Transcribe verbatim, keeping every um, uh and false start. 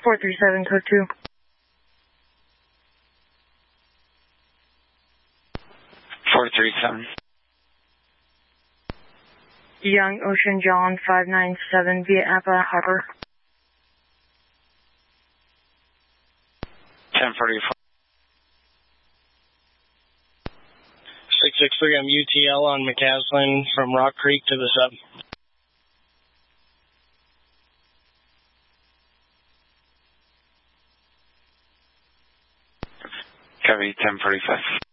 four three seven, code two. four three seven. Young Ocean John five nine seven via Appa Harbor. ten forty-four. six six three, I'm U T L on McCaslin from Rock Creek to the sub. Copy, ten forty-five.